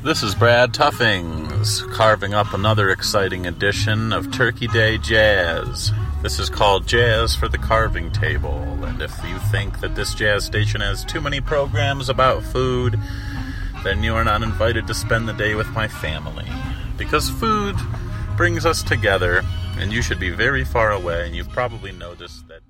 This is Brad Tuffings, carving up another exciting edition of Turkey Day Jazz. This is called Jazz for the Carving Table, and if you think that this jazz station has too many programs about food, then you are not invited to spend the day with my family. Because food brings us together, and you should be very far away, and you've probably noticed that